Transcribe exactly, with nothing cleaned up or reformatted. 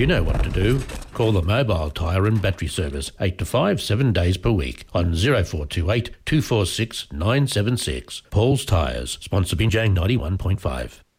You know what to do. Call the Mobile Tyre and Battery Service eight to five, seven days per week on zero four two eight, two four six, nine seven six. Paul's Tyres, sponsor Binjang ninety-one point five.